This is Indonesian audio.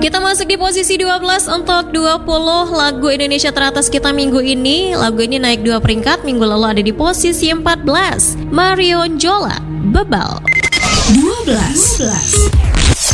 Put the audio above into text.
Kita masuk di posisi 12 untuk 20 lagu Indonesia teratas kita minggu ini. Lagu ini naik 2 peringkat, minggu lalu ada di posisi 14. Marion Jola, Bebal. 12.